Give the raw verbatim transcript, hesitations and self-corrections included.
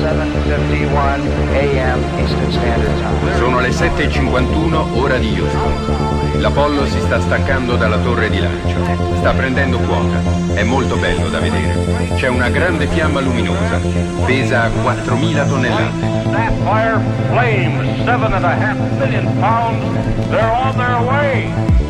seven fifty-one a m Eastern Standard Time. Sono le sette e cinquantuno, ora di Houston. L'Apollo si sta staccando dalla torre di lancio. Sta prendendo quota. È molto bello da vedere. C'è una grande fiamma luminosa. Pesa quattromila tonnellate. Sapphire flames, seven and a half million pounds. They're on their way.